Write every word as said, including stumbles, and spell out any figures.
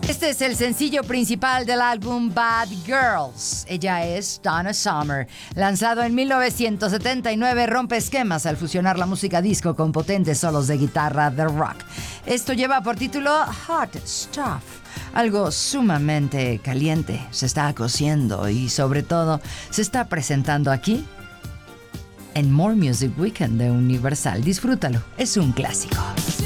Este es el sencillo principal del álbum Bad Girls. Ella es Donna Summer. Lanzado en mil novecientos setenta y nueve, rompe esquemas al fusionar la música disco con potentes solos de guitarra de rock. Esto lleva por título Hot Stuff. Algo sumamente caliente se está cociendo y sobre todo se está presentando aquí en More Music Weekend de Universal. Disfrútalo, es un clásico.